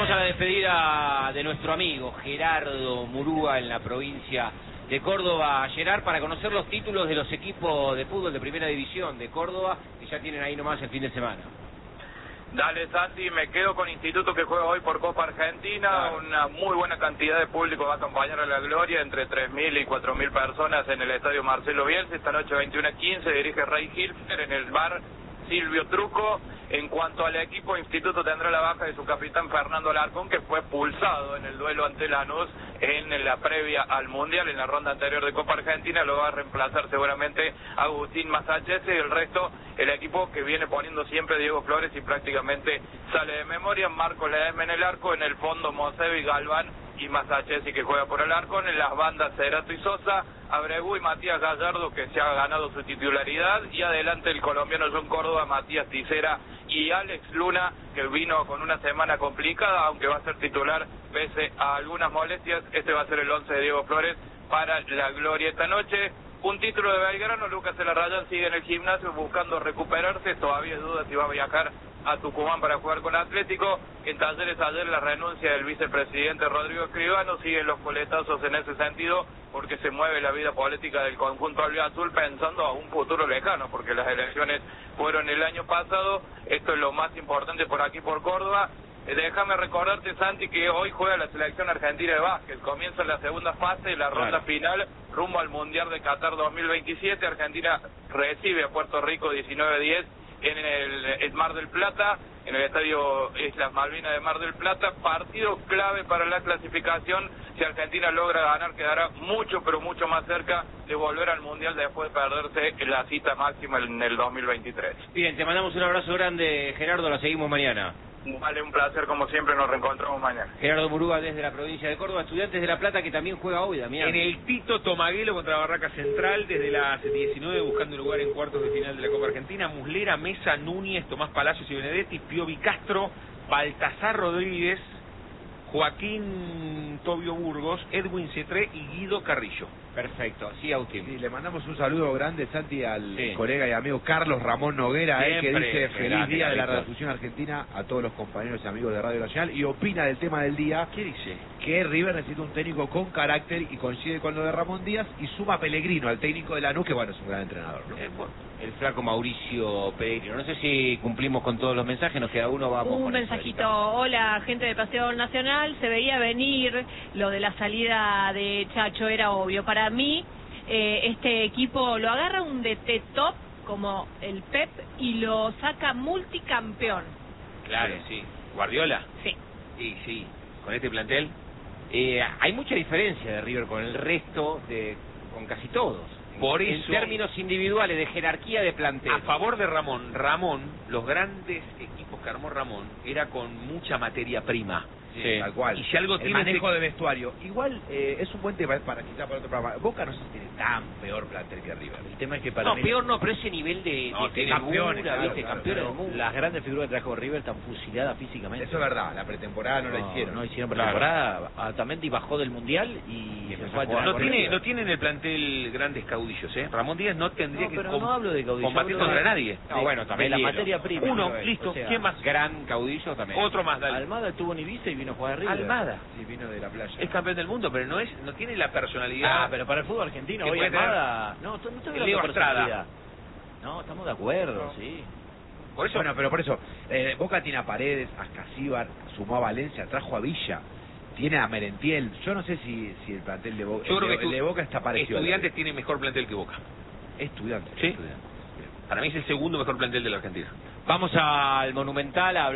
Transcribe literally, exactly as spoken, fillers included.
Vamos a la despedida de nuestro amigo Gerardo Murúa en la provincia de Córdoba. Gerard, para conocer los títulos de los equipos de fútbol de primera división de Córdoba, que ya tienen ahí nomás el fin de semana. Dale, Santi, me quedo con Instituto, que juega hoy por Copa Argentina. Claro. Una muy buena cantidad de público va a acompañar a la Gloria, entre tres mil y cuatro mil personas en el estadio Marcelo Bielsa. Esta noche veintiuno a quince dirige Ray Hilfer en el bar Silvio Truco. En cuanto al equipo, Instituto tendrá la baja de su capitán Fernando Alarcón, que fue expulsado en el duelo ante Lanús en la previa al Mundial, en la ronda anterior de Copa Argentina. Lo va a reemplazar seguramente Agustín Masachese, y el resto, el equipo que viene poniendo siempre Diego Flores y prácticamente sale de memoria. Marcos Ledesma en el arco, en el fondo Mosevi, Galván y Masachese, que juega por el arco. En las bandas Cerato y Sosa, Abregu y Matías Gallardo, que se ha ganado su titularidad, y adelante el colombiano John Córdoba, Matías Ticera y Alex Luna, que vino con una semana complicada, aunque va a ser titular pese a algunas molestias. Este va a ser el once de Diego Flores para la Gloria esta noche. Un título de Belgrano, Lucas Elarrayán sigue en el gimnasio buscando recuperarse, todavía es duda si va a viajar a Tucumán para jugar con Atlético. En Talleres ayer la renuncia del vicepresidente Rodrigo Escribano, siguen los coletazos en ese sentido, porque se mueve la vida política del conjunto albiazul pensando a un futuro lejano, porque las elecciones fueron el año pasado. Esto es lo más importante por aquí por Córdoba. Eh, déjame recordarte, Santi, que hoy juega la selección argentina de básquet. Comienza la segunda fase, la ronda claro. final, rumbo al Mundial de Qatar dos mil veintisiete. Argentina recibe a Puerto Rico diecinueve diez en el, el Mar del Plata, en el estadio Islas Malvinas de Mar del Plata. Partido clave para la clasificación. Si Argentina logra ganar, quedará mucho, pero mucho más cerca de volver al Mundial después de perderse la cita máxima en el dos mil veintitrés. Bien, te mandamos un abrazo grande, Gerardo, la seguimos mañana. Vale, un placer, como siempre, nos reencontramos mañana. Gerardo Murúa desde la provincia de Córdoba, Estudiantes de La Plata, que también juega hoy, Damián. En el Tito Tomaguelo contra Barraca Central, desde las diecinueve, buscando lugar en cuartos de final de la Copa Argentina. Muslera, Mesa, Núñez, Tomás Palacios y Benedetti, Piovi Castro, Baltasar Rodríguez, Joaquín Tobio Burgos, Edwin Cetré y Guido Carrillo. Perfecto, sí, Agustín. Sí, le mandamos un saludo grande, Santi, al sí. colega y amigo Carlos Ramón Noguera, eh, que dice feliz grande, día de la Carlitos. Radiodifusión Argentina a todos los compañeros y amigos de Radio Nacional, y opina del tema del día. ¿Qué dice? Que River necesita un técnico con carácter, y coincide con lo de Ramón Díaz, y suma a Pellegrino, al técnico de Lanús, que bueno, es un gran entrenador, ¿no? Eh, bueno, el flaco Mauricio Pellegrino. No sé si cumplimos con todos los mensajes, nos queda uno, vamos. Un con mensajito, eso, hola gente de Paseo Nacional, se veía venir lo de la salida de Chacho, era obvio. Para mí, eh, este equipo lo agarra un D T top como el Pep y lo saca multicampeón. Claro, sí. ¿Guardiola? Sí. Sí, sí. Con este plantel. Eh, hay mucha diferencia de River con el resto, de con casi todos. Por en eso, términos individuales, de jerarquía de plantel. a favor de Ramón, Ramón, los grandes equipos que armó Ramón, era con mucha materia prima. Sí. Tal cual. Y si algo el tiene manejo este- de vestuario. Igual eh, es un buen tema para quizá para otro programa. Boca no se tiene tan peor plantel que River. El tema es que para No, mí peor no, pero ese nivel de, No, de tiene figura, campeones, claro, ¿viste? claro, campeones pero del mundo. las grandes figuras que trajo River están fusiladas físicamente. Eso es verdad, la pretemporada no, la hicieron. No hicieron Claro. pretemporada. Altamente, y bajó del mundial y, Y se empezó fue a a jugar entrenar No con tiene, River. no tiene en el plantel grandes caudillos, ¿eh? Ramón Díaz no tendría No, que pero com- no hablo de caudillo, combatir hablo de- contra nadie. No, bueno, también de la Diego. materia prima. Uno, O listo. sea, ¿Quién más? Gran caudillo también. Otro más, dale. Almada estuvo en Ibiza y vino a jugar a River. Almada. Sí, vino de la playa. Es campeón del mundo, pero no es, no tiene la personalidad. Ah, pero para el fútbol argentino que hoy puede tener Almada... No, to- no estoy Leo hablando de Estrada. personalidad. No, estamos de acuerdo, sí. Por eso, Bueno, pero por eso, eh, Boca tiene a Paredes, a Casíbar, sumó a Valencia, trajo a Villa, tiene a Merentiel. Yo no sé si, si el plantel de Boca, yo creo el, que de, el de Boca está parecido. Estudiantes tiene mejor plantel que Boca. Estudiantes. Sí. Estudiantes. Para mí es el segundo mejor plantel de la Argentina. Vamos al Monumental a hablar.